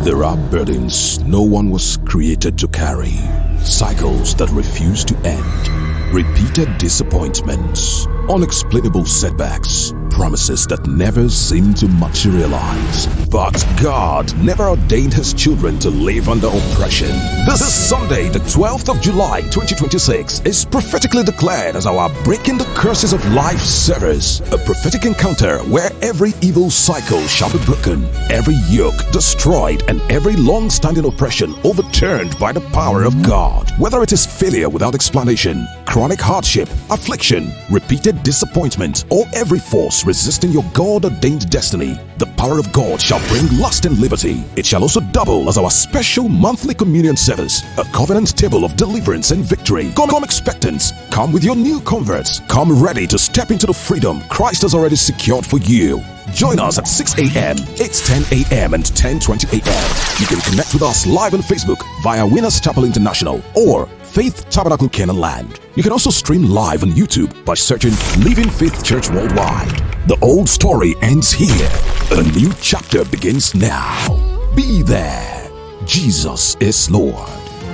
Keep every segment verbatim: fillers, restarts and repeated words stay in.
There are burdens no one was created to carry, cycles that refuse to end, repeated disappointments, unexplainable setbacks, promises that never seem to materialize. But God never ordained His children to live under oppression. This is Sunday, the twelfth of July, twenty twenty-six, is prophetically declared as our Breaking the Curses of Life service, a prophetic encounter where every evil cycle shall be broken, every yoke destroyed, and every long-standing oppression overturned by the power of God. Whether it is failure without explanation, chronic hardship, affliction, repeated disappointment, or every force resisting your God-ordained destiny, the power of God shall bring lasting liberty. It shall also double as our special monthly communion service, a covenant table of deliverance and victory. Come, come expectant. Come with your new converts. Come ready to step into the freedom Christ has already secured for you. Join us at six a.m., eight ten a.m. and ten twenty a.m. You can connect with us live on Facebook via Winners Chapel International or Faith Tabernacle Canaan Land. You can also stream live on YouTube by searching Living Faith Church Worldwide. The old story ends here. A new chapter begins now. Be there. Jesus is Lord.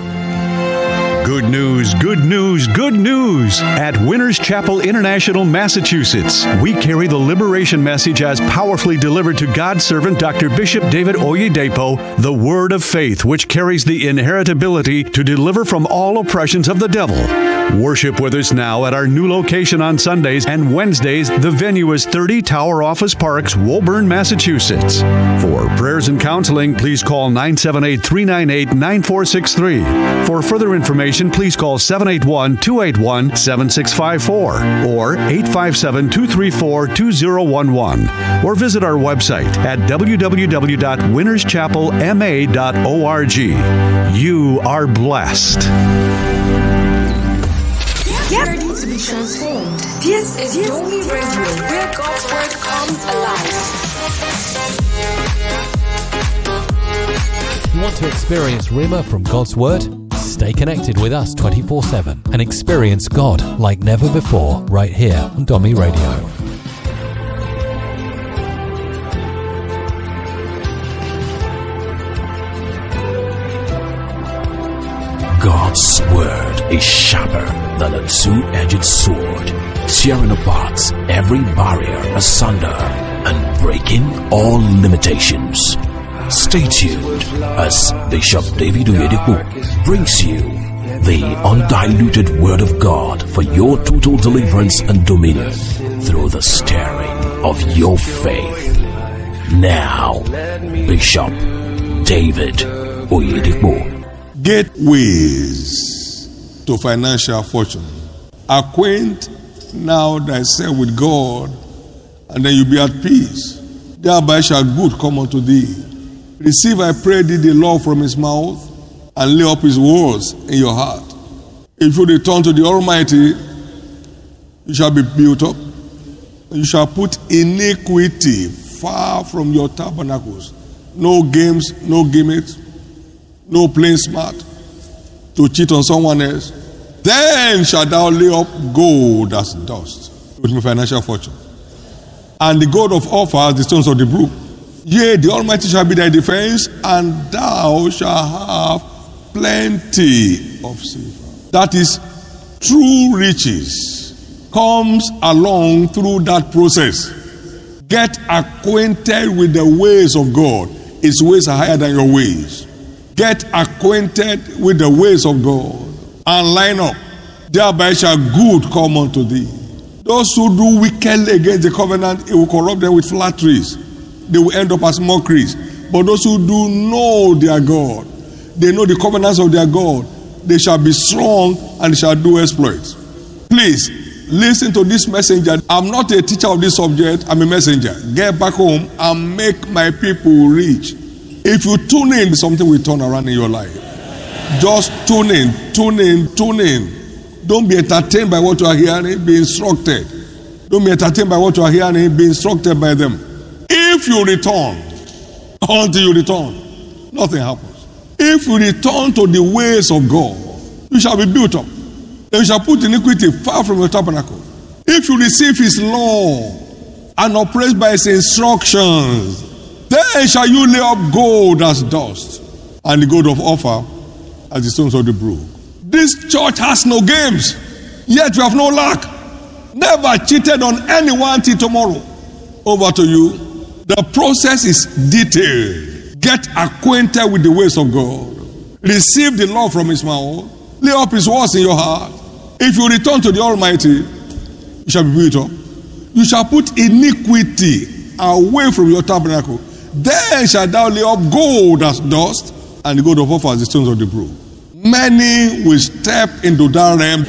Good news, good news, good news. At Winners Chapel International, Massachusetts, we carry the liberation message as powerfully delivered to God's servant, Doctor Bishop David Oyedepo, the Word of Faith, which carries the inherent ability to deliver from all oppressions of the devil. Worship with us now at our new location on Sundays and Wednesdays. The venue is thirty Tower Office Parks, Woburn, Massachusetts. For prayers and counseling, please call nine seven eight, three nine eight, nine four six three. For further information, please call seven eight one, two eight one, seven six five four or eight five seven, two three four, two zero one one, or visit our website at w w w dot winners chapel m a dot org. You are blessed. Get ready to be transformed. This is Domi Radio, where God's Word comes alive. You want to experience Rhema from God's Word? Stay connected with us twenty-four seven and experience God like never before right here on Domi Radio. God's Word is sharper than a two-edged sword, tearing apart every barrier asunder and breaking all limitations. Stay tuned as Bishop David Oyedepo brings you the undiluted Word of God for your total deliverance and dominion through the stirring of your faith. Now, Bishop David Oyedepo. Gateways to financial fortune. Acquaint now thyself with God, and then you'll be at peace. Thereby shall good come unto thee. Receive, I pray thee, the law from his mouth, and lay up his words in your heart. If you return to the Almighty, you shall be built up. You shall put iniquity far from your tabernacles. No games, no gimmicks, no playing smart to cheat on someone else. Then shalt thou lay up gold as dust with my financial fortune. And the gold of Ophir, the stones of the brook. Yea, the Almighty shall be thy defense, and thou shalt have plenty of silver. That is, true riches comes along through that process. Get acquainted with the ways of God. His ways are higher than your ways. Get acquainted with the ways of God and line up. Thereby shall good come unto thee. Those who do wickedly against the covenant, it will corrupt them with flatteries. They will end up as mockeries. But those who do know their God, they know the covenants of their God, they shall be strong and shall do exploits. Please, listen to this messenger. I'm not a teacher of this subject, I'm a messenger. Get back home and make my people rich. If you tune in, something will turn around in your life. Just tune in, tune in, tune in. Don't be entertained by what you are hearing, be instructed. Don't be entertained by what you are hearing, be instructed by them. If you return, until you return, nothing happens. If you return to the ways of God, you shall be built up. And you shall put iniquity far from your tabernacle. If you receive his law and operate by his instructions, Then shall you lay up gold as dust, and the gold of Ophir as the stones of the brook. This church has no games, yet we have no lack. Never cheated on anyone till tomorrow. Over to you. The process is detailed. Get acquainted with the ways of God. Receive the law from his mouth. Lay up his words in your heart. If you return to the Almighty, you shall be built up. You shall put iniquity away from your tabernacle. Then shalt thou lay up gold as dust, and the gold of Ophir as the stones of the brook. Many will step into that realm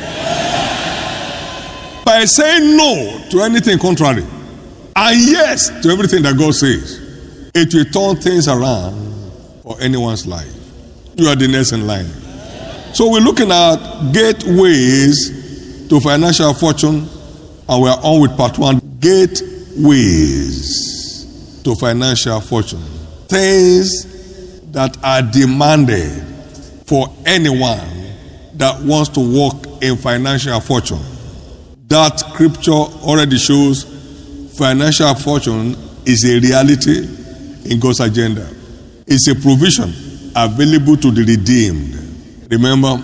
by saying no to anything contrary and yes to everything that God says. It will turn things around for anyone's life. You are the next in line. So we're looking at gateways to financial fortune, and we're on with part one. Gateways to financial fortune. Things that are demanded for anyone that wants to walk in financial fortune. That scripture already shows financial fortune is a reality in God's agenda. It's a provision available to the redeemed. Remember,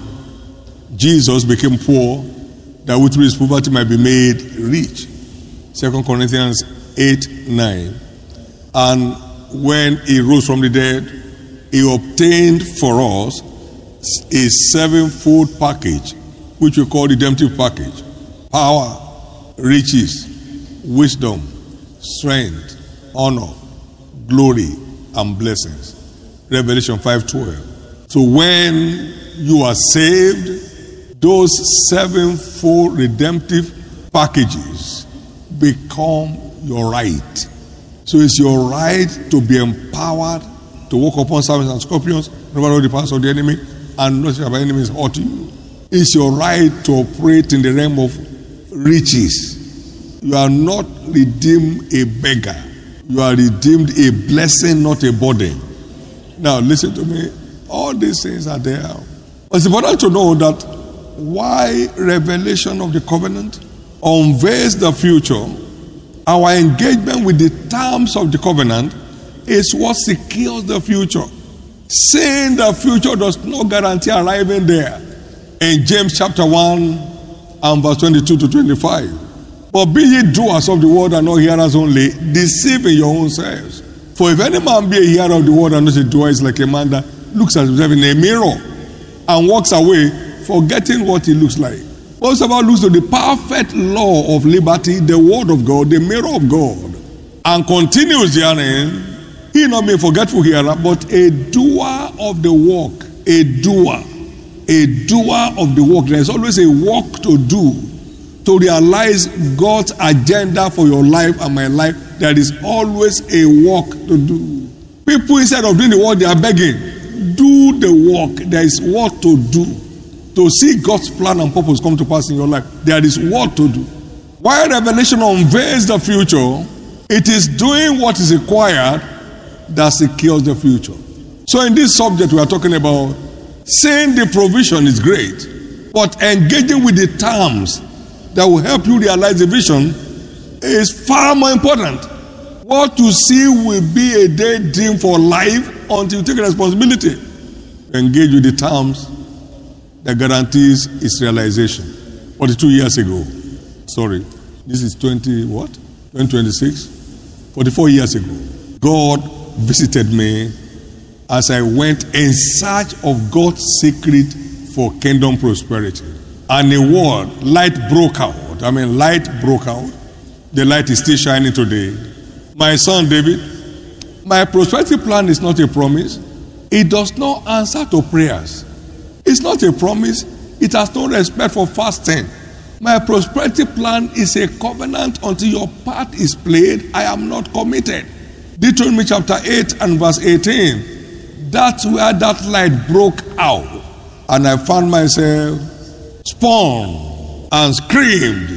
Jesus became poor that with his poverty might be made rich. Second Corinthians eight nine. And when he rose from the dead, he obtained for us a sevenfold package, which we call the redemptive package. Power, riches, wisdom, strength, honor, glory, and blessings. Revelation five twelve. So when you are saved, those sevenfold redemptive packages become your right. So it's your right to be empowered to walk upon serpents and scorpions, never know the powers of the enemy, and not shall by enemies hurt you. It's your right to operate in the realm of riches. You are not redeemed a beggar. You are redeemed a blessing, not a burden. Now listen to me. All these things are there. It's important to know that why revelation of the covenant unveils the future, our engagement with the terms of the covenant is what secures the future. Saying the future does not guarantee arriving there. In James chapter one and verse twenty-two to twenty-five. But be ye doers of the word and not hearers only, deceiving your own selves. For if any man be a hearer of the word and not a doer, is like a man that looks at himself in a mirror and walks away, forgetting what he looks like. Also about looks to the perfect law of liberty, the word of God, the mirror of God, and continues therein, he not being forgetful hearer, but a doer of the work. A doer. A doer of the work. There is always a work to do to realize God's agenda for your life and my life. There is always a work to do. People, instead of doing the work, they are begging. Do the work. There is work to do. To see God's plan and purpose come to pass in your life, there is work to do. While revelation unveils the future, it is doing what is required that secures the future. So in this subject we are talking about, saying the provision is great, but engaging with the terms that will help you realize the vision is far more important. What you see will be a daydream for life until you take responsibility. Engage with the terms that guarantees its realization. forty-two years ago, sorry, this is twenty what? twenty twenty-six? forty-four years ago, God visited me as I went in search of God's secret for kingdom prosperity. And a word, light broke out. I mean, light broke out. The light is still shining today. My son David, my prosperity plan is not a promise. It does not answer to prayers. It's not a promise. It has no respect for fasting. My prosperity plan is a covenant until your part is played. I am not committed. Deuteronomy chapter eight and verse eighteen. That's where that light broke out. And I found myself spun and screamed,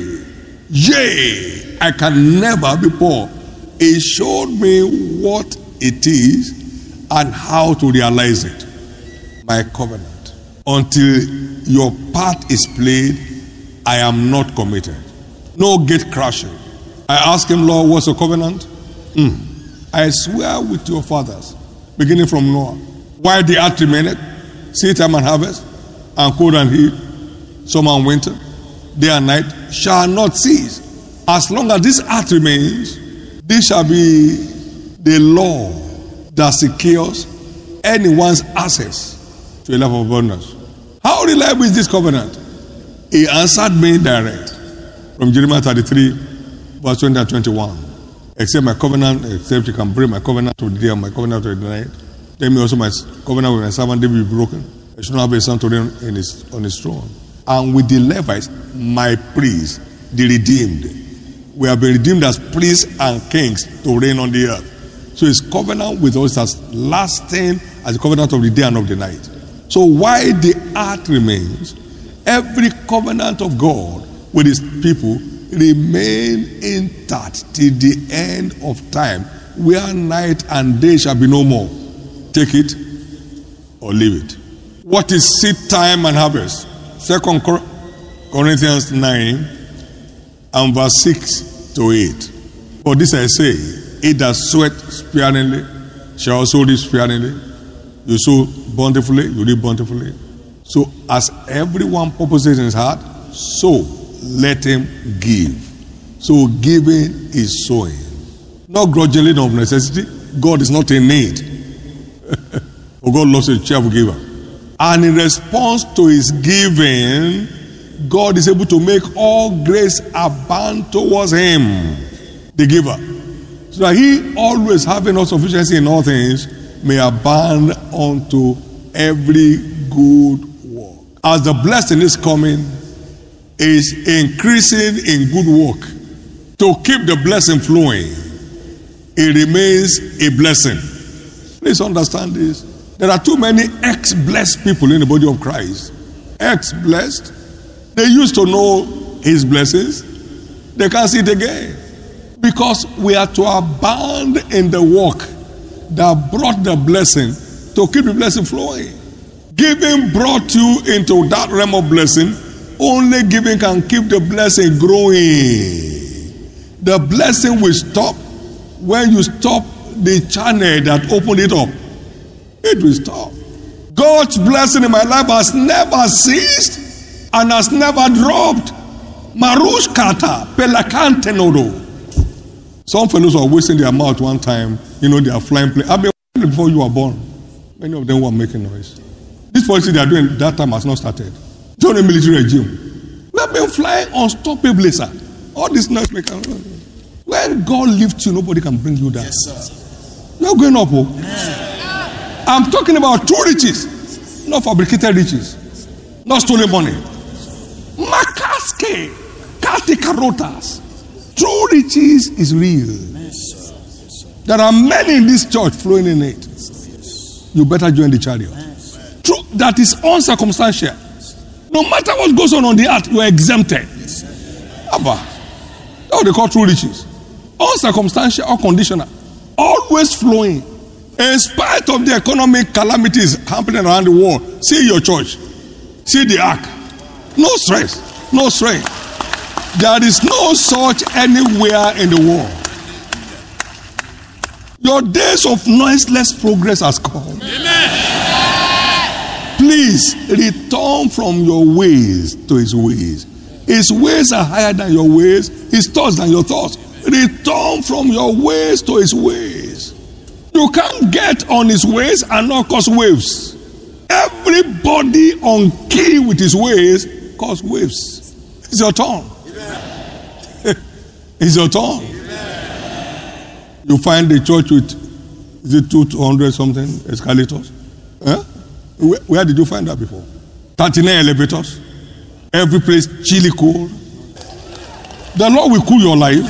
yea, I can never be poor. It showed me what it is and how to realize it. My covenant. Until your part is played, I am not committed. No gate crashing. I asked him, Lord, what's a covenant? Mm. I swear with your fathers, beginning from Noah, while the earth remaineth, seed time and harvest, and cold and heat, summer and winter, day and night, shall not cease. As long as this earth remains, this shall be the law that secures anyone's access to a life of abundance. How reliable is this covenant? He answered me direct from Jeremiah thirty-three, verse twenty and twenty-one. Except my covenant, except you can break my covenant to the day and my covenant to the night. Then me also my covenant with my servant David be broken. I should not have a son to reign in his, on his throne. And with the Levites, my priests, the redeemed. We have been redeemed as priests and kings to reign on the earth. So his covenant with us is lasting as the covenant of the day and of the night. So while the earth remains, every covenant of God with his people remain intact till the end of time, where night and day shall be no more. Take it or leave it. What is seed time and harvest? Second Corinthians nine and verse six to eight. For this I say, he that soweth sparingly shall also reap sparingly. You sow bountifully, you reap bountifully. So as everyone purposes in his heart, so let him give. So giving is sowing. Not grudgingly, not of necessity. God is not in need. But God loves a cheerful giver. And in response to his giving, God is able to make all grace abound towards him, the giver. So that he, always having all sufficiency in all things, may abound unto every good work. As the blessing is coming, is increasing in good work. To keep the blessing flowing, it remains a blessing. Please understand this. There are too many ex-blessed people in the body of Christ. Ex-blessed. They used to know his blessings. They can't see it again. Because we are to abound in the work that brought the blessing, to keep the blessing flowing. Giving brought you into that realm of blessing. Only giving can keep the blessing growing. The blessing will stop when you stop the channel that opened it up. It will stop. God's blessing in my life has never ceased and has never dropped. Marush kata pelakante nodo. Some fellows are wasting their mouth one time. You know, they are flying plane. I've been before you were born. Many of them were making noise. This policy they are doing that time has not started. Join the military regime. We have been flying unstoppably, sir. All this noise making. When God lifts you, nobody can bring you down. Yes, sir. You're going up, oh. I'm talking about true riches, not fabricated riches, not stolen money. Makaske, kati karotas. True riches is real. There are many in this church flowing in it. You better join the chariot. True, that is uncircumstantial. No matter what goes on on the earth, you are exempted. Abba, that's what they call true riches. Uncircumstantial or conditional, always flowing. In spite of the economic calamities happening around the world, see your church, see the ark. No stress, no strain. There is no such anywhere in the world. Your days of noiseless progress has come. Amen. Please return from your ways to his ways. His ways are higher than your ways, his thoughts than your thoughts. Return from your ways to his ways. You can't get on his ways and not cause waves. Everybody on key with his ways cause waves. It's your turn. It's your turn. You find the church with, is it two hundred something escalators? Huh? Where, where did you find that before? thirty-nine elevators. Every place chilly cold. The Lord will cool your life.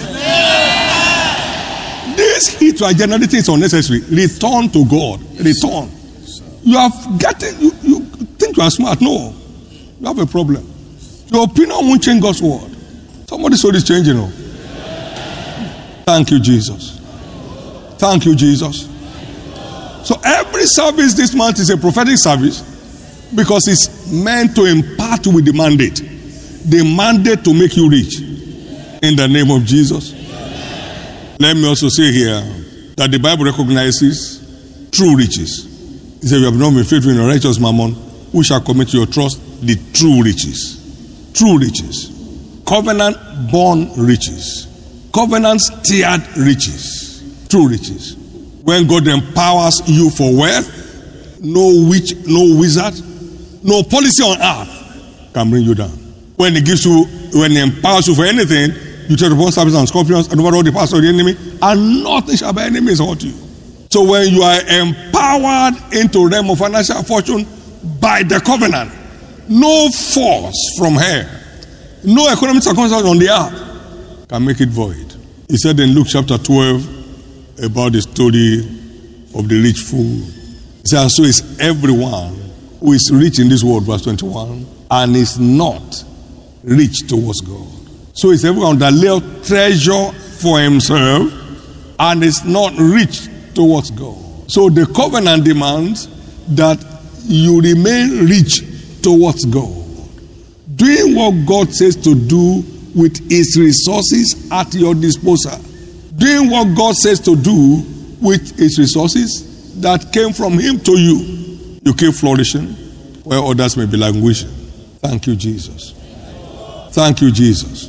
This heat you are generating is unnecessary. Return to God. Return. You have gotten, you, you think you are smart. No. You have a problem. Your opinion won't change God's word. Somebody's soul is changing. You know. Thank you, Jesus. Thank you, Jesus. So every service this month is a prophetic service because it's meant to impart with the mandate. The mandate to make you rich. In the name of Jesus. Let me also say here, that the Bible recognizes true riches. He said, you have not been faithful in your righteous mammon, who shall commit to your trust the true riches. True riches. Covenant-born riches. Covenant-steered riches. True riches. When God empowers you for wealth, no witch, no wizard, no policy on earth can bring you down. When He gives you, when He empowers you for anything, you tread upon serpents and scorpions and over all the powers of the enemy, and nothing shall by enemies hurt you. So when you are empowered into realm of financial fortune by the covenant, no force from here, no economic circumstance on the earth can make it void. He said in Luke chapter twelve about the story of the rich fool. He said, and so is everyone who is rich in this world, verse twenty-one, and is not rich towards God. So is everyone that lay up treasure for himself and is not rich towards God. So the covenant demands that you remain rich towards God. Doing what God says to do with His resources at your disposal. Doing what God says to do with His resources that came from Him to you. You keep flourishing where others may be languishing. Thank you, Jesus. Thank you, Jesus.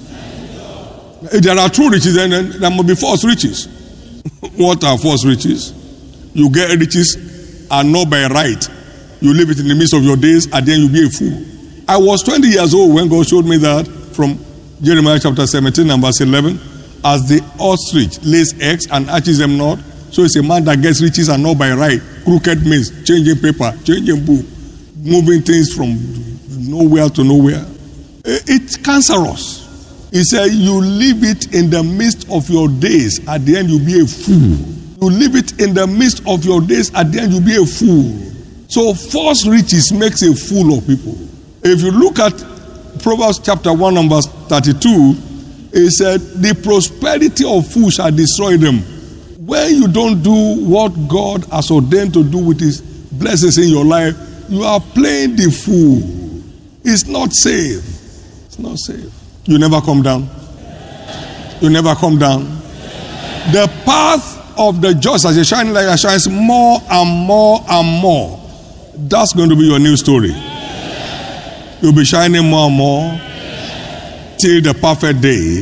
If there are true riches, then there must be false riches. What are false riches? You get riches and not by right. You leave it in the midst of your days, and then you be a fool. I was twenty years old when God showed me that from Jeremiah chapter seventeen and verse eleven. As the ostrich lays eggs and hatches them not, so it's a man that gets riches and not by right. Crooked means changing paper, changing book, moving things from nowhere to nowhere. It's cancerous. He said, you leave it in the midst of your days, at the end you'll be a fool. You leave it in the midst of your days, at the end you'll be a fool. So false riches makes a fool of people. If you look at Proverbs chapter one and verse thirty-two, it said, the prosperity of fools shall destroy them. When you don't do what God has ordained to do with His blessings in your life, you are playing the fool. It's not safe. It's not safe. You never come down. You never come down. The path of the just as a shining light shines more and more and more. That's going to be your new story. You'll be shining more and more till the perfect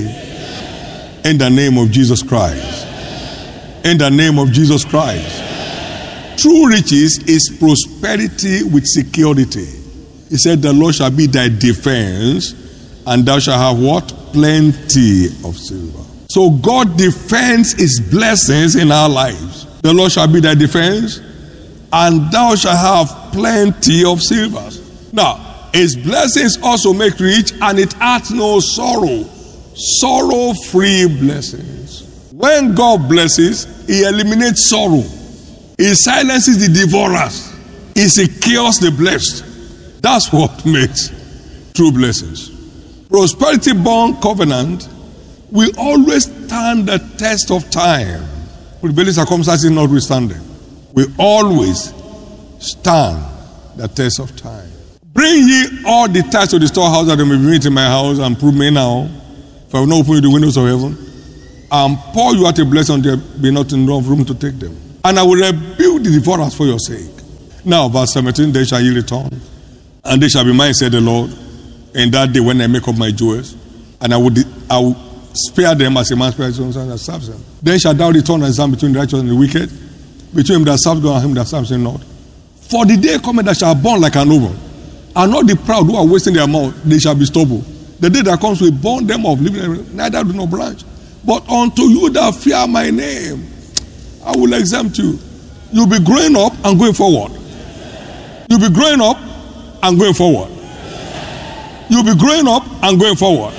day in the name of Jesus Christ. In the name of Jesus Christ. True riches is prosperity with security. He said, the Lord shall be thy defense, and thou shalt have what? Plenty of silver. So God defends His blessings in our lives. The Lord shall be thy defense, and thou shalt have plenty of silver. Now, His blessings also make rich, and it adds no sorrow. Sorrow-free blessings. When God blesses, He eliminates sorrow. He silences the devourers. He secures the blessed. That's what makes true blessings. Prosperity-born covenant will always stand the test of time. With very circumstances notwithstanding, will always stand the test of time. Bring ye all the tithes to the storehouse that they may be meat in my house, and prove me now, if I will not open you the windows of heaven, and pour you out a blessing, there be not enough room to take them. And I will rebuild the devourers for your sake. Now, verse seventeen, they shall ye return, and they shall be mine, said the Lord, in that day when I make up my jewels, and I will, I will spare them as a man spares his son that serves him. Then shall thou return and examine between the righteous and the wicked, between him that serves God and him that serves him not. For the day cometh that shall burn like an oven, and not the proud who are wasting their mouth, they shall be stubble. The day that comes will burn them off, leaving neither do no branch. But unto you that fear my name, I will exempt you. You'll be growing up and going forward. You'll be growing up and going forward. You'll be growing up and going forward.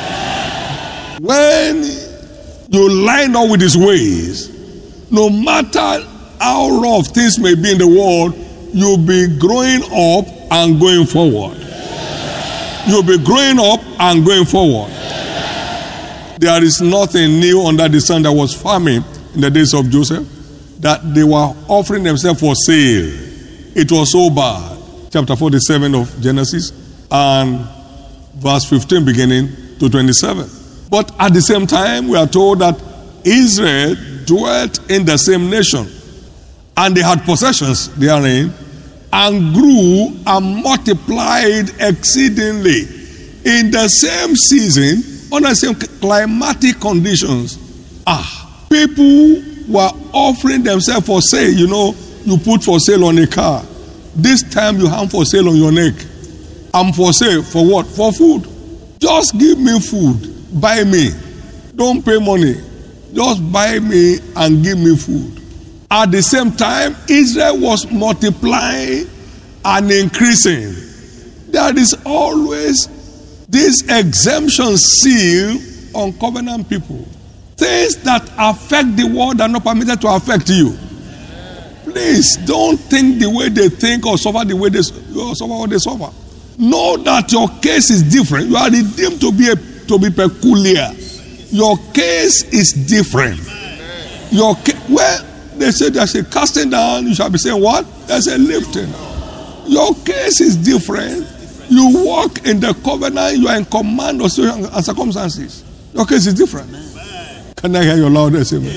When you line up with His ways, no matter how rough things may be in the world, you'll be growing up and going forward. You'll be growing up and going forward. There is nothing new under the sun. That was farming in the days of Joseph, that they were offering themselves for sale. It was so bad. Chapter forty-seven of Genesis and verse fifteen beginning to twenty-seven. But at the same time, we are told that Israel dwelt in the same nation, and they had possessions therein, and grew and multiplied exceedingly. In the same season, under the same climatic conditions, ah, people were offering themselves for sale. You know, you put for sale on a car. This time you have for sale on your neck. I'm for sale for what? For food. Just give me food. Buy me. Don't pay money. Just buy me and give me food. At the same time, Israel was multiplying and increasing. There is always this exemption seal on covenant people. Things that affect the world are not permitted to affect you. Please don't think the way they think or suffer the way they or suffer what they suffer. Know that your case is different. You are redeemed to be a, to be peculiar. Your case is different. Your case, well, they say there's a casting down. You shall be saying what? There's a lifting. Your case is different. You walk in the covenant. You are in command of situations and circumstances. Your case is different. Can I hear your loudest amen?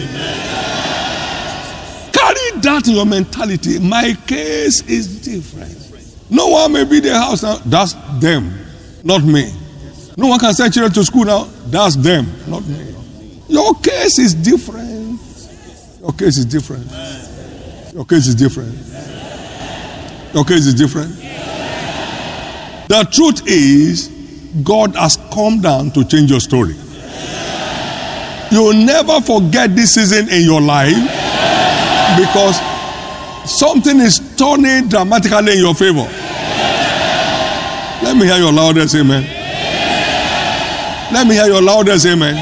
Carry that in your mentality. My case is different. No one may be in the house now. That's them, not me. No one can send children to school now. That's them, not me. Your case is different. Your case is different. Your case is different. Your case is different. The truth is, God has come down to change your story. You'll never forget this season in your life because something is turning dramatically in your favor. Let me hear your loudest amen. Let me hear your loudest amen.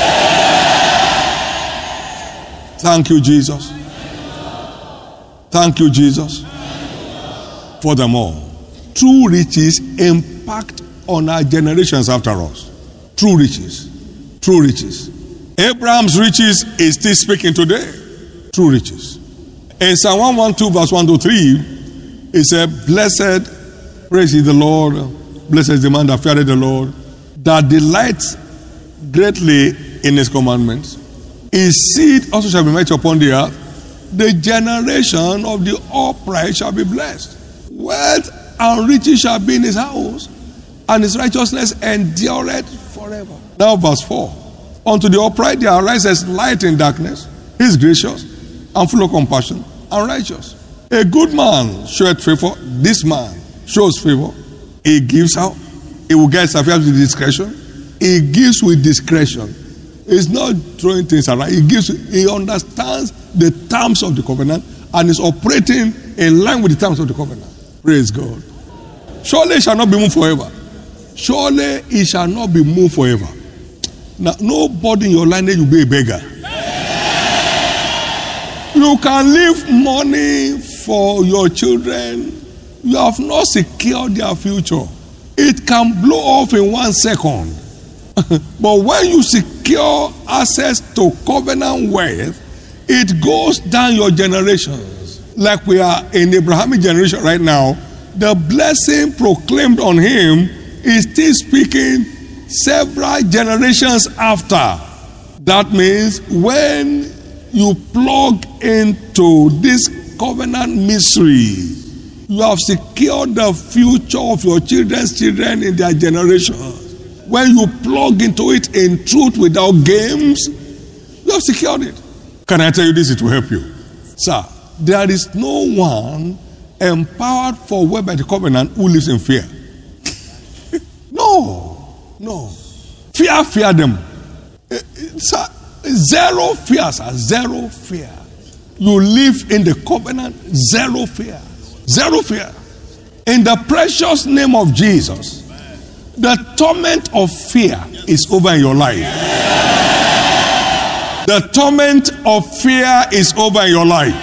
Thank you, Jesus. Thank you, Jesus. Furthermore, true riches impact on our generations after us. True riches. True riches. Abraham's riches is still speaking today. True riches. In Psalm one twelve verse one to three, it said, blessed, praise ye the Lord, blessed is the man that feareth the Lord, that delights greatly in his commandments. His seed also shall be mighty upon the earth. The generation of the upright shall be blessed. Wealth and riches shall be in his house, and his righteousness endureth forever. Now verse four. Unto the upright there arises light in darkness. He is gracious and full of compassion and righteous. A good man showeth favor. This man shows favor. He gives out. He will get affairs with discretion. He gives with discretion. He's not throwing things around. He gives. He understands the terms of the covenant and is operating in line with the terms of the covenant. Praise God. Surely it shall not be moved forever. Surely it shall not be moved forever. Now, nobody in your lineage will be a beggar. You can leave money for your children. You have not secured their future. It can blow off in one second. But when you secure access to covenant wealth, it goes down your generations. Like we are in the Abrahamic generation right now, the blessing proclaimed on him is still speaking several generations after. That means when you plug into this covenant mystery, you have secured the future of your children's children in their generations. When you plug into it in truth without games, you have secured it. Can I tell you this? It will help you. Sir, there is no one empowered for wealth by the covenant who lives in fear. No. No. Fear, fear them. Sir, zero fear, sir. Zero fear. You live in the covenant, zero fear. Zero fear. In the precious name of Jesus, the torment of fear is over in your life. The torment of fear is over in your life.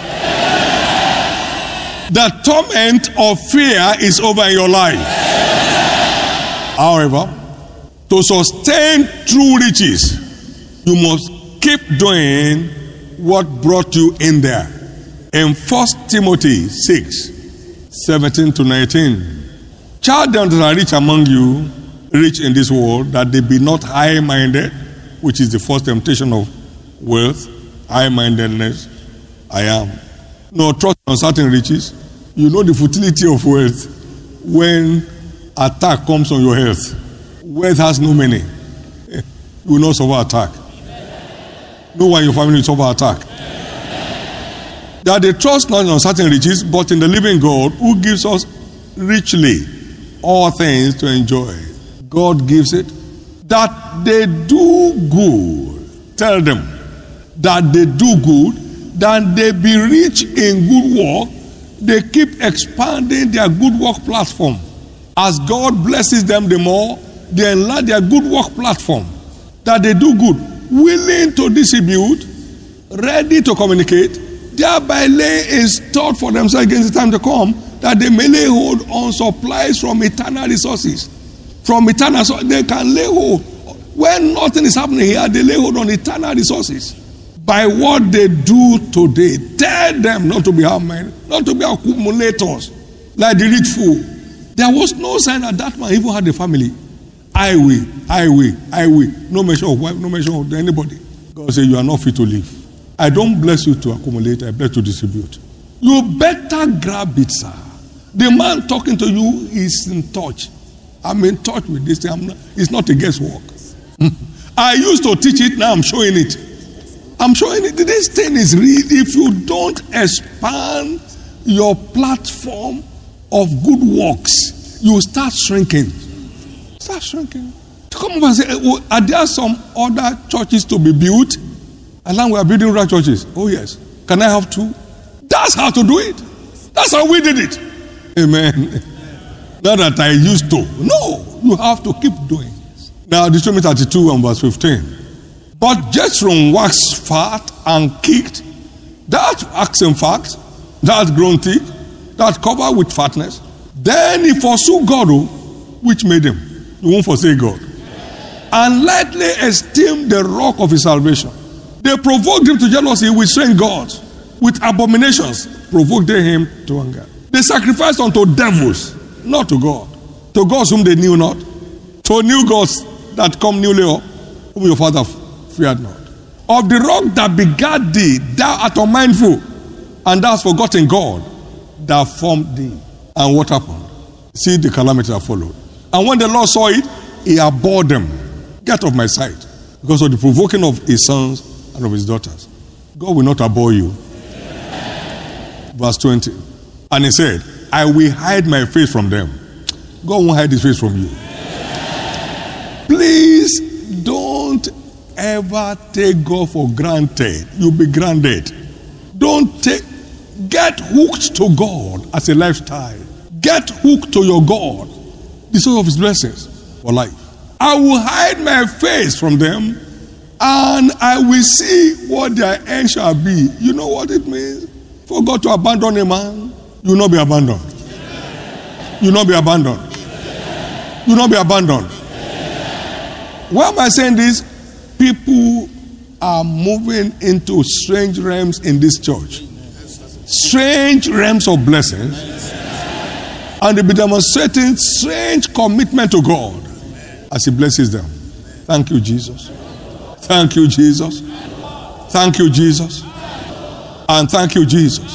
The torment of fear is over in your life. However, to sustain true riches, you must keep doing what brought you in there. In First Timothy six, seventeen to nineteen, charge them that are rich among you, rich in this world, that they be not high-minded, which is the first temptation of wealth high-mindedness, I am. No, trust on certain riches. You know the futility of wealth when attack comes on your health. Wealth has no meaning. You will not suffer attack. No one in your family will suffer attack. That they trust not on certain riches, but in the living God who gives us richly all things to enjoy. God gives it. That they do good. Tell them that they do good, that they be rich in good work. They keep expanding their good work platform. As God blesses them the more, they enlarge their good work platform. That they do good, willing to distribute, ready to communicate, thereby lay a store for themselves against the time to come, that they may lay hold on supplies from eternal resources. From eternal, so they can lay hold. When nothing is happening here, they lay hold on eternal resources. By what they do today, tell them not to be hard-minded, not to be accumulators, like the rich fool. There was no sign that that man even had a family. I will, I will, I will. No mention of wife, no mention of anybody. God said, you are not fit to live. I don't bless you to accumulate, I bless you to distribute. You better grab it, sir. The man talking to you is in touch. I'm in touch with this thing. I'm not, it's not a guesswork. I used to teach it, now I'm showing it. I'm showing it. This thing is real. If you don't expand your platform of good works, you start shrinking. Start shrinking. To come up and say, oh, are there some other churches to be built? And now we are building other churches. Oh yes. Can I have two? That's how to do it. That's how we did it. Amen. Not that I used to. No, you have to keep doing. Now, Deuteronomy thirty-two and verse fifteen. But Jethro waxed fat and kicked that oxen fat, that grown thick, that covered with fatness. Then he forsook God, which made him. You won't forsake God. And lightly esteemed the rock of his salvation. They provoked him to jealousy with strange gods. With abominations provoked they him to anger. They sacrificed unto devils, not to God. To gods whom they knew not. To new gods that come newly up, whom your father feared not. Of the rock that begat thee, thou art unmindful, and thou hast forgotten God that formed thee. And what happened? See the calamity that followed. And when the Lord saw it, he abhorred them. Get off my sight. Because of the provoking of his sons and of his daughters. God will not abhor you. Verse twenty. And he said, I will hide my face from them. God won't hide his face from you. Please don't ever take God for granted. You'll be granted. Don't take, get hooked to God as a lifestyle. Get hooked to your God, the source of his blessings for life. I will hide my face from them, and I will see what their end shall be. You know what it means? For God to abandon a man, you will not be abandoned. You will not be abandoned. You will not be abandoned. Why am I saying this? People are moving into strange realms in this church. Strange realms of blessings. And they'll be demonstrating strange commitment to God as he blesses them. Thank you, Jesus. Thank you, Jesus. Thank you, Jesus. And thank you, Jesus.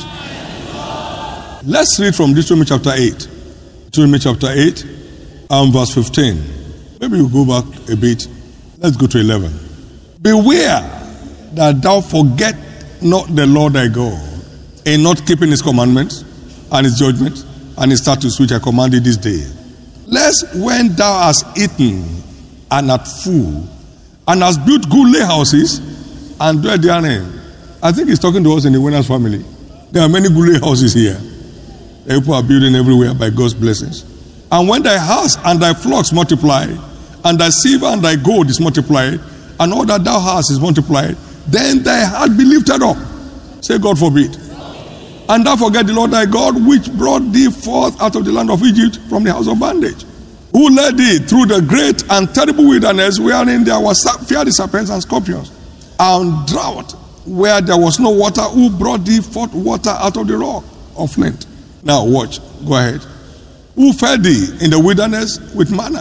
Let's read from Deuteronomy chapter eight. Deuteronomy chapter eight and verse fifteen. Maybe you go back a bit. Let's go to eleven. Beware that thou forget not the Lord thy God in not keeping his commandments and his judgments and his statutes which I commanded this day. Lest when thou hast eaten and art full and hast built goodly houses and dwell therein. I think he's talking to us in the Winners family. There are many goodly houses here. People are building everywhere by God's blessings. And when thy house and thy flocks multiply, and thy silver and thy gold is multiplied, and all that thou hast is multiplied, then thy heart be lifted up. Say, God forbid. And thou forget the Lord thy God, which brought thee forth out of the land of Egypt from the house of bondage, who led thee through the great and terrible wilderness, wherein there was fiery serpents and scorpions, and drought, where there was no water, who brought thee forth water out of the rock of flint. Now watch, go ahead. Who fed thee in the wilderness with manna,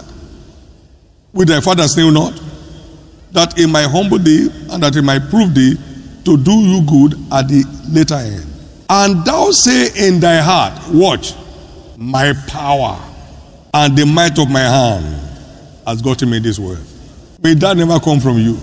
which thy fathers knew not, that he might humble thee, and that he might prove thee, to do you good at the later end. And thou say in thy heart, watch, my power and the might of my hand has gotten me this wealth. May that never come from you.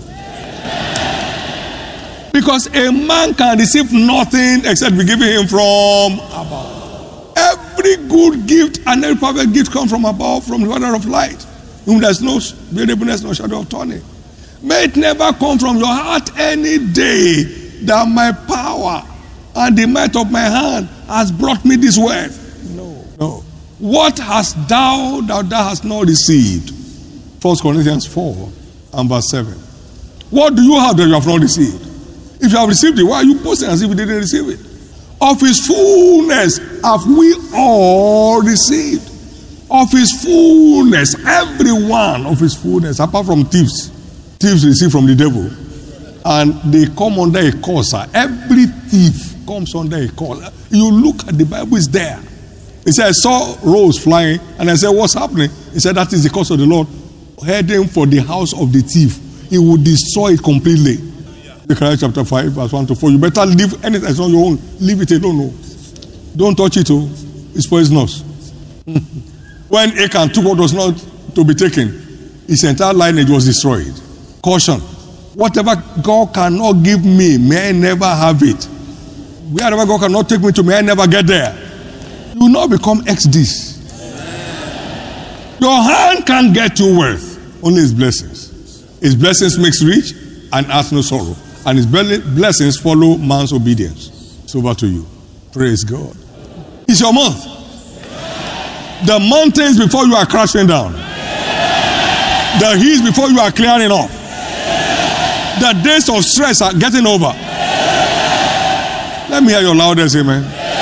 Because a man can receive nothing except be given him from above. Every good gift and every perfect gift comes from above, from the Father of light, whom there's no variableness, no shadow of turning. May it never come from your heart any day that my power and the might of my hand has brought me this wealth. No, no. What hast thou that thou hast not received? First Corinthians four and verse seven. What do you have that you have not received? If you have received it, why are you posting as if you didn't receive it? Of his fullness have we all received. Of his fullness, every one of his fullness, apart from thieves. Thieves receive from the devil. And they come under a curse. Every thief comes under a curse. You look at the Bible, it's there. He said, I saw rose flying, and I said, what's happening? He said, that is the curse of the Lord heading for the house of the thief. He will destroy it completely. Zechariah chapter five, verse one to four. You better leave anything that's not your own. Leave it alone. No. Don't touch it. Oh. It's poisonous. When Achan took what was not to be taken, his entire lineage was destroyed. Caution. Whatever God cannot give me, may I never have it. Wherever God cannot take me to, may I never get there. You will not become ex-this. Your hand can't get you wealth. Only his blessings. His blessings makes rich and adds no sorrow. And his blessings follow man's obedience. It's over to you. Praise God. It's your month. The mountains before you are crashing down. The hills before you are clearing off. The days of stress are getting over. Let me hear your loudest amen.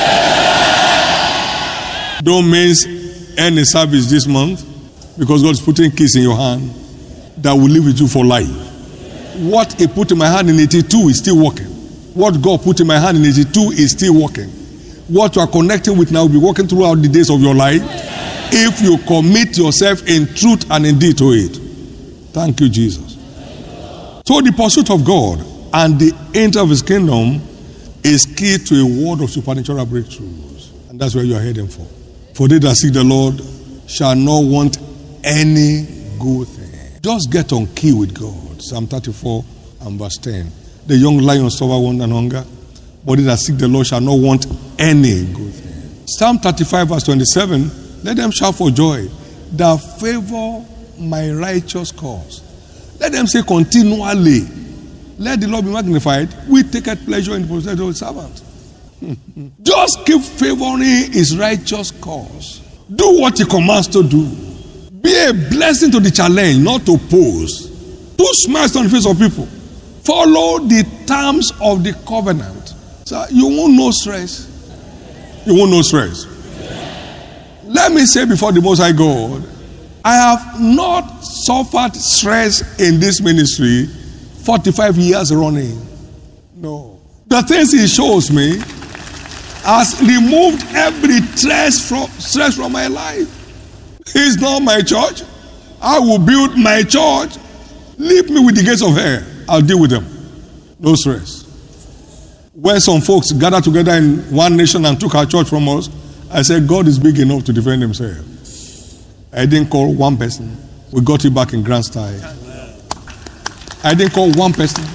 Don't miss any service this month, because God is putting keys in your hand that will live with you for life. What he put in my hand in eighty-two is still working. What God put in my hand in eighty-two is still working. What you are connecting with now will be working throughout the days of your life if you commit yourself in truth and in deed to it. Thank you, Jesus. So the pursuit of God and the enter of his kingdom is key to a world of supernatural breakthroughs. And that's where you are heading for. For they that seek the Lord shall not want any good thing. Just get on key with God. Psalm thirty-four and verse ten. The young lion suffer want and hunger, but they that seek the Lord shall not want any good thing. Psalm thirty-five verse twenty-seven. Let them shout for joy that favor my righteous cause. Let them say continually, let the Lord be magnified. We take pleasure in the possession of his servant. Just keep favoring his righteous cause. Do what he commands to do. Be a blessing to the challenge, not to oppose. Two smiles on the face of people. Follow the terms of the covenant. So you won't know stress. You won't know stress. Let me say before the Most High God, I have not suffered stress in this ministry forty-five years running. No. The things he shows me has removed every stress from, stress from my life. He's not my church. I will build my church. Leave me with the gates of hell. I'll deal with them. No stress. When some folks gathered together in one nation and took our church from us, I said, God is big enough to defend himself. I didn't call one person. We got it back in grand style. I didn't call one person.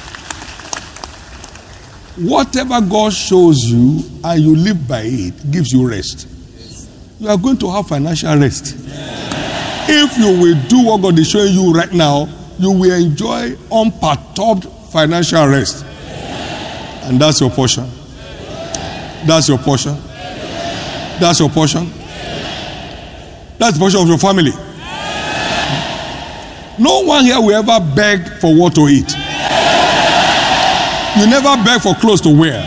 Whatever God shows you and you live by it gives you rest. You are going to have financial rest. If you will do what God is showing you right now, you will enjoy unperturbed financial rest. And that's your portion. That's your portion. That's your portion. That's the portion of your family. No one here will ever beg for what to eat. You never beg for clothes to wear.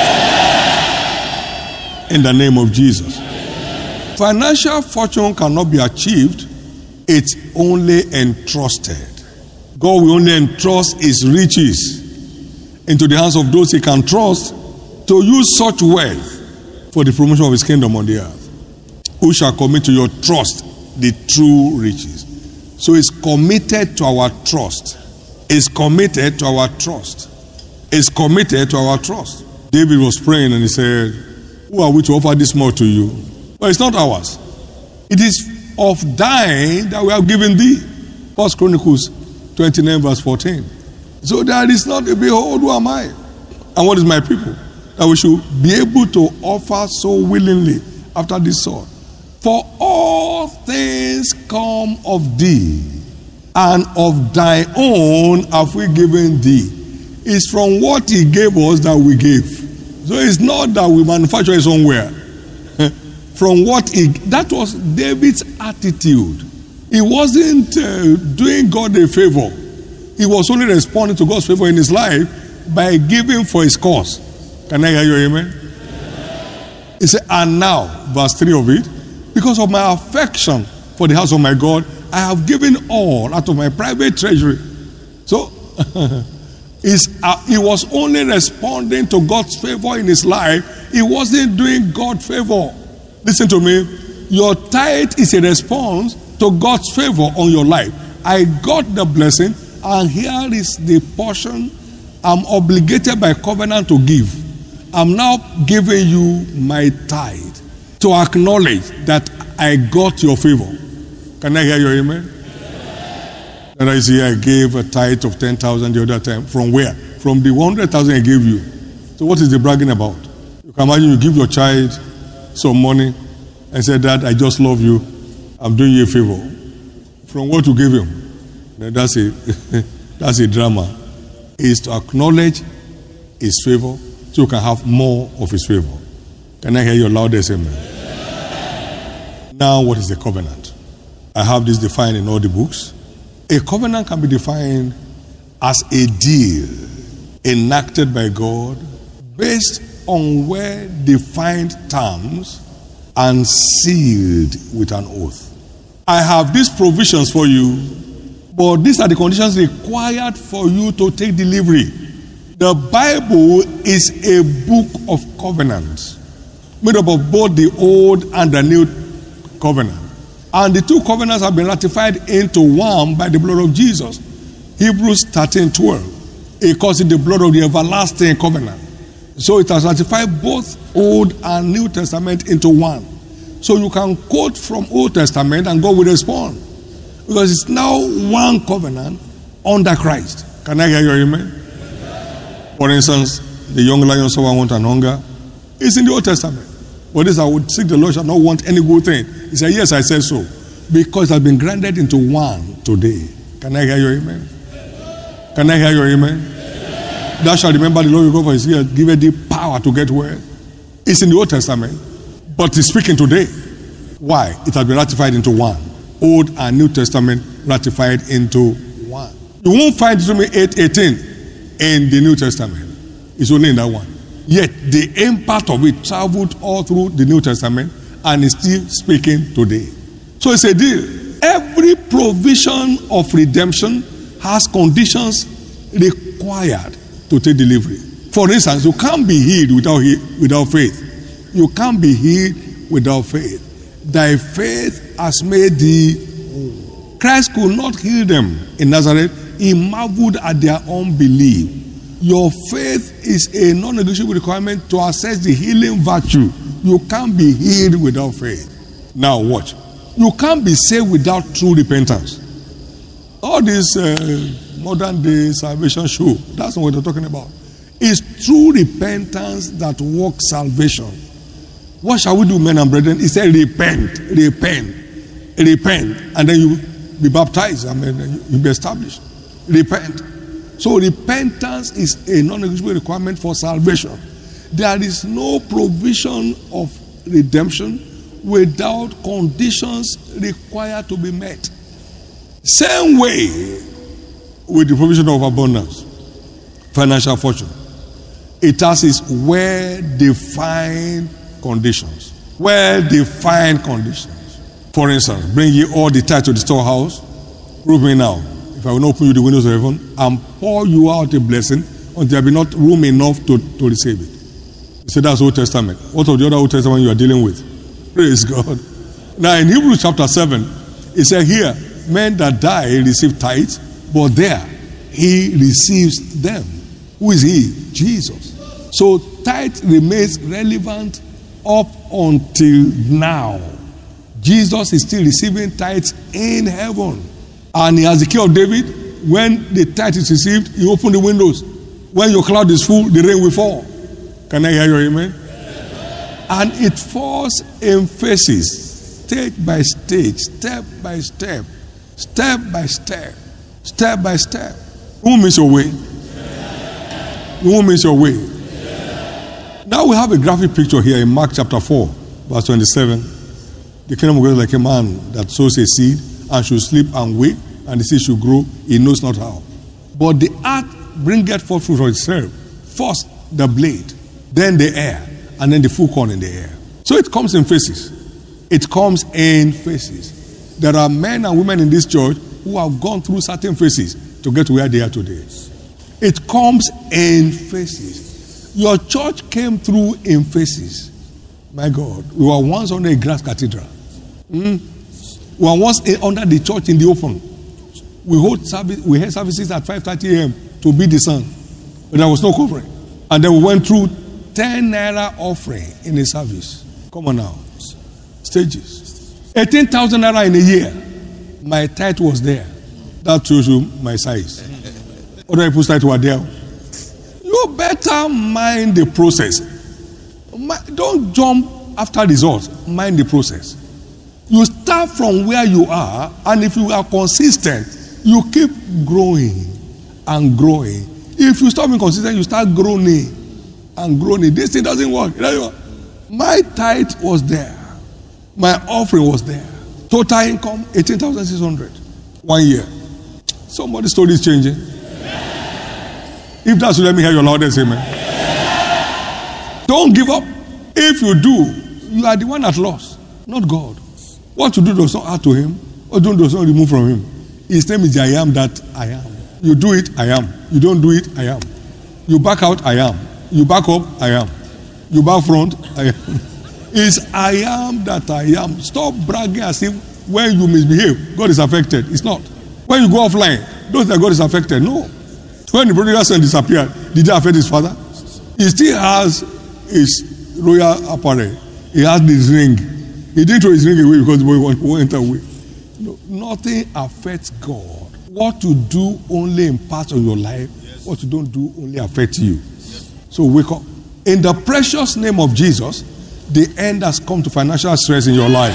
In the name of Jesus. Financial fortune cannot be achieved. It's only entrusted. God will only entrust his riches into the hands of those he can trust to use such wealth for the promotion of his kingdom on the earth. Who shall commit to your trust the true riches? So he's committed to our trust. He's committed to our trust. is committed to our trust. David was praying and he said, who are we to offer this more to you? But it's not ours. It is of thine that we have given thee. First Chronicles twenty-nine verse fourteen. So there is not a behold, who am I? And what is my people? That we should be able to offer so willingly after this sort. For all things come of thee, and of thy own have we given thee. It's from what he gave us that we gave. So it's not that we manufacture it somewhere. From what he, that was David's attitude. He wasn't uh, doing God a favor. He was only responding to God's favor in his life by giving for his cause. Can I hear you, amen? He said, and now, verse three of it, because of my affection for the house of my God, I have given all out of my private treasury. So, he's, uh, he was only responding to God's favor in his life. He wasn't doing God favor. Listen to me. Your tithe is a response to God's favor on your life. I got the blessing, and here is the portion I'm obligated by covenant to give. I'm now giving you my tithe to acknowledge that I got your favor. Can I hear your amen? And I see I gave a tithe of ten thousand the other time. From where? From the one hundred thousand I gave you. So what is the bragging about? You can imagine you give your child some money and say, Dad, I just love you. I'm doing you a favor. From what you give him? Now that's a that's a drama. Is to acknowledge his favor so you can have more of his favor. Can I hear your loudest amen? Now, what is the covenant? I have this defined in all the books. A covenant can be defined as a deal enacted by God based on well-defined terms and sealed with an oath. I have these provisions for you, but these are the conditions required for you to take delivery. The Bible is a book of covenants, made up of both the Old and the New Covenant. And the two covenants have been ratified into one by the blood of Jesus. Hebrews thirteen twelve. It calls it the blood of the everlasting covenant. So it has ratified both Old and New Testament into one. So you can quote from Old Testament and God will respond. Because it's now one covenant under Christ. Can I hear your amen? For instance, the young lion saw want and hunger. It's in the Old Testament. But this I would seek the Lord shall not want any good thing. He said, yes, I said so. Because it has been granted into one today. Can I hear your amen? Can I hear your amen? Thou shalt remember the Lord your God for his years, give thee power to get well. It's in the Old Testament, but it's speaking today. Why? It has been ratified into one. Old and New Testament ratified into one. You won't find Deuteronomy eight eighteen in the New Testament. It's only in that one. Yet the impact of it traveled all through the New Testament and is still speaking today. So it's a deal. Every provision of redemption has conditions required to take delivery. For instance, you can't be healed without, without faith. You can't be healed without faith. Thy faith has made thee whole. Christ could not heal them in Nazareth. He marveled at their unbelief. Your faith is a non-negotiable requirement to access the healing virtue. You can't be healed without faith. Now watch. You can't be saved without true repentance. All this uh, modern day salvation show, that's not what they're talking about. It's true repentance that works salvation. What shall we do, men and brethren? He said, repent, repent, repent, and then you be baptized. I mean, you be established. Repent. So repentance is a non-negotiable requirement for salvation. There is no provision of redemption without conditions required to be met. Same way with the provision of abundance, financial fortune. It has its well-defined conditions. Well-defined conditions. For instance, bring ye all the tithe to the storehouse. Prove me now, if I will not open you the windows of heaven and pour you out a blessing until there be not room enough to, to receive it. You say that's Old Testament. What of the other Old Testament you are dealing with? Praise God. Now in Hebrews chapter seven, it said here, men that die receive tithes, but there he receives them. Who is he? Jesus. So tithe remains relevant up until now. Jesus is still receiving tithes in heaven. And he has the key of David. When the tithe is received, he opens the windows. When your cloud is full, the rain will fall. Can I hear your amen? And it falls in phases, stage by stage, step by step, step by step, step by step. Who means your way? Who means your way? Now we have a graphic picture here in Mark chapter four, verse twenty-seven. The kingdom of God is like a man that sows a seed and should sleep and wake, and the seed should grow, he knows not how. But the earth bringeth forth fruit for itself. First the blade, then the air, and then the full corn in the air. So it comes in phases. It comes in phases. There are men and women in this church who have gone through certain phases to get to where they are today. It comes in phases. Your church came through in phases. My God, we were once under a grass cathedral. Mm. We were once under the church in the open. We hold service, we had services at five thirty a.m. to beat the sun, but there was no covering. And then we went through ten naira offering in a service. Come on now, stages. eighteen thousand naira in a year. My tithe was there. That shows you my size. Other people's tithe were there. You better mind the process. Don't jump after results. Mind the process. You start from where you are, and if you are consistent, you keep growing and growing. If you stop being consistent, you start groaning and groaning. This thing doesn't work. It doesn't work. My tithe was there. My offering was there. Total income, eighteen thousand six hundred. One year. Somebody's story is changing. If that's so, let me hear your loudest amen. Don't give up. If you do, you are the one at loss, not God. What you do does not add to him, or don't does not remove from him. His name is I am that I am. You do it, I am. You don't do it, I am. You back out, I am. You back up, I am. You back front, I am. It's I am that I am. Stop bragging as if when you misbehave, God is affected. It's not. When you go offline, don't say God is affected. No. When the prodigal son disappeared, did it affect his father? He still has his royal apparel. He has this ring. He didn't throw his ring away because the boy went away. No, nothing affects God. What you do only imparts on your life. Yes. What you don't do only affects you. Yes. So wake up. In the precious name of Jesus, the end has come to financial stress in your life.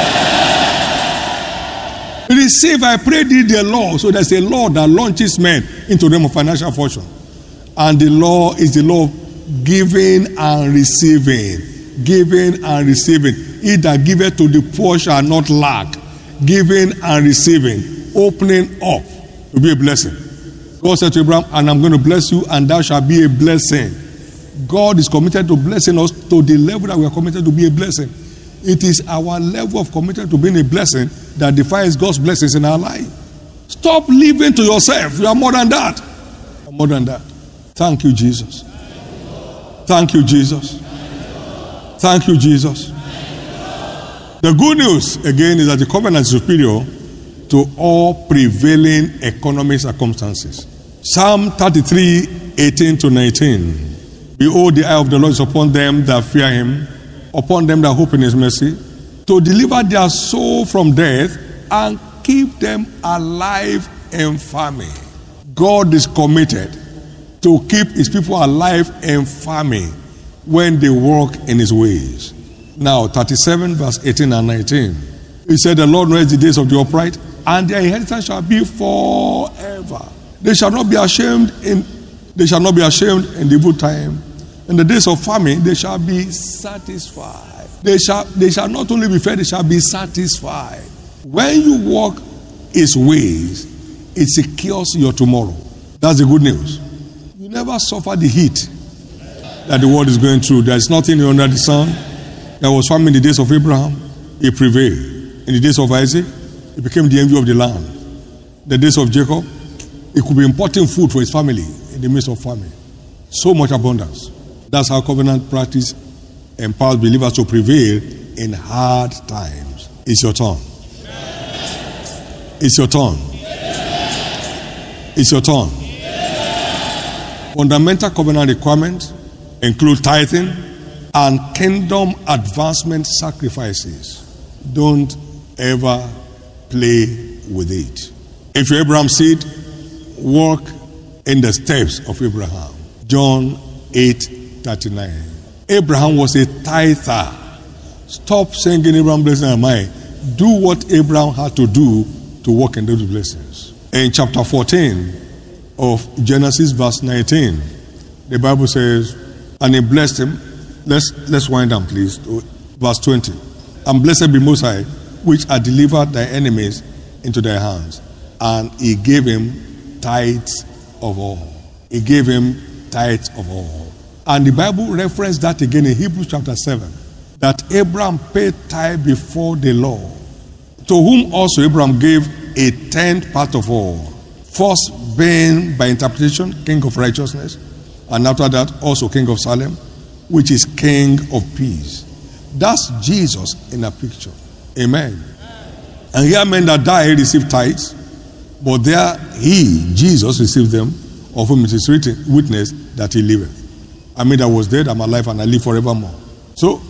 Receive, I pray thee, the law. So there's a law that launches men into the realm of financial fortune. And the law is the law of giving and receiving. Giving and receiving. He that giveth to the poor shall not lack. Giving and receiving. Opening up to be a blessing. God said to Abraham, and I'm going to bless you, and thou shalt be a blessing. God is committed to blessing us to the level that we are committed to be a blessing. It is our level of commitment to being a blessing that defines God's blessings in our life. Stop living to yourself. You are more than that. You are more than that. Thank you, Jesus. Thank you, Jesus. Thank you, Jesus. The good news, again, is that the covenant is superior to all prevailing economic circumstances. Psalm thirty-three, eighteen to nineteen. Behold, the eye of the Lord is upon them that fear him, upon them that hope in his mercy, to deliver their soul from death and keep them alive in famine. God is committed to keep his people alive in famine when they walk in his ways. Now, thirty-seven, verse eighteen and nineteen. He said, the Lord knows the days of the upright, and their inheritance shall be forever. They shall not be ashamed in they shall not be ashamed in the evil time. In the days of famine, they shall be satisfied. They shall, they shall not only be fed, they shall be satisfied. When you walk his ways, it secures your tomorrow. That's the good news. You never suffer the heat that the world is going through. There is nothing under the sun. There was famine in the days of Abraham. It prevailed. In the days of Isaac, it became the envy of the land. The days of Jacob, it could be importing food for his family in the midst of famine. So much abundance. That's how covenant practice empowers believers to prevail in hard times. It's your turn. It's your turn. It's your turn. Fundamental covenant requirements include tithing and kingdom advancement sacrifices. Don't ever play with it. If you're Abraham's seed, walk in the steps of Abraham. John eight thirty-nine. Abraham was a tither. Stop saying Abraham blessing am I. Do what Abraham had to do to walk in those blessings. In chapter fourteen of Genesis, verse nineteen, the Bible says, and he blessed him. Let's let's wind down, please. To verse twenty. And blessed be Most High, which had delivered thy enemies into thy hands. And he gave him tithes of all. He gave him tithes of all. And the Bible referenced that again in Hebrews chapter seven. That Abraham paid tithe before the law. To whom also Abraham gave a tenth part of all. First being by interpretation king of righteousness. And after that also king of Salem, which is king of peace. That's Jesus in a picture. Amen. And here men that die received tithes, but there he, Jesus, received them, of whom it is written, witness that he liveth. I mean, I was dead, I'm alive, and I live forevermore. So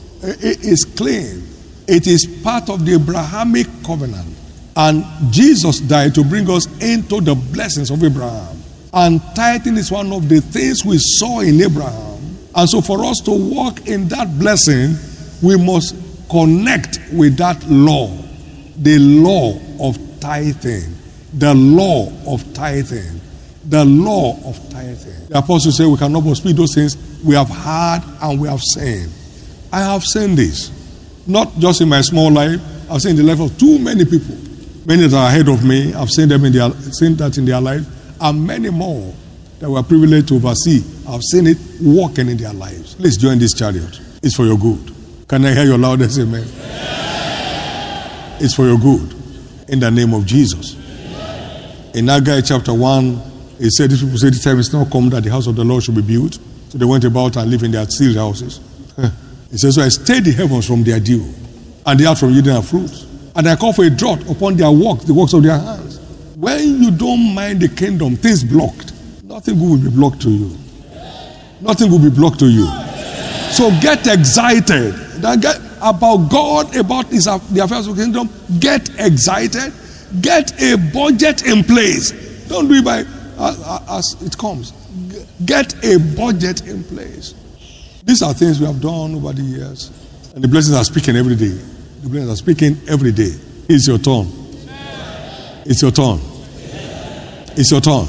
it is clean. It is part of the Abrahamic covenant. And Jesus died to bring us into the blessings of Abraham. And tithing is one of the things we saw in Abraham. And so for us to walk in that blessing, we must connect with that law. The law of tithing. The law of tithing. The law of tithing. The apostles say we cannot but speak those things we have heard and we have seen. I have seen this. Not just in my small life. I've seen the life of too many people. Many that are ahead of me. I've seen them in their seen that in their life. And many more that were privileged to oversee. I've seen it working in their lives. Please join this chariot. It's for your good. Can I hear your loudest amen? It's for your good. In the name of Jesus. In Haggai chapter one, it said, these people said the time is not come that the house of the Lord should be built. So they went about and lived in their sealed houses. It says, so I stayed the heavens from their dew, and the earth from yielding her fruit. And I call for a drought upon their works, the works of their hands. When you don't mind the kingdom, things blocked. Nothing good will be blocked to you. Nothing will be blocked to you. So get excited. Get about God, about his, the affairs of the kingdom. Get excited. Get a budget in place. Don't do it by uh, as it comes. Get a budget in place. These are things we have done over the years. And the blessings are speaking every day. The blessings are speaking every day. It's your turn. It's your turn. It's your turn.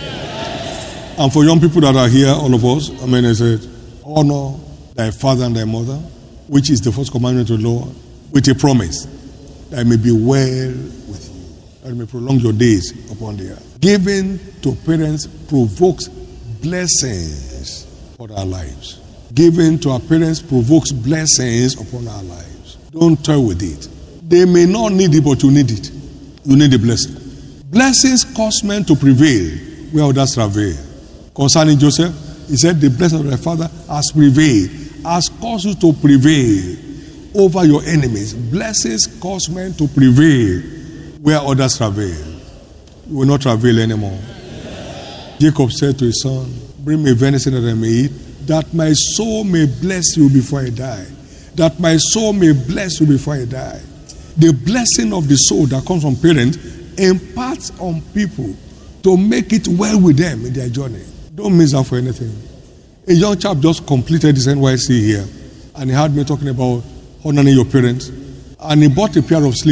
And for young people that are here, all of us, I mean, I said, honor thy father and thy mother, which is the first commandment of the Lord, with a promise that it may be well with you, that it may prolong your days upon the earth. Giving to parents provokes blessings for our lives. Giving to our parents provokes blessings upon our lives. Don't toy with it. They may not need it, but you need it. You need a blessing. Blessings cause men to prevail where others travail. Concerning Joseph, he said, the blessing of thy father has prevailed, has caused you to prevail over your enemies. Blessings cause men to prevail where others travail. You will not travail anymore. Jacob said to his son, bring me venison that I may eat, that my soul may bless you before I die. That my soul may bless you before I die. The blessing of the soul that comes from parents imparts on people to make it well with them in their journey. Don't miss out for anything. A young chap just completed his N Y C here, and he heard me talking about honoring your parents, and he bought a pair of sleeves.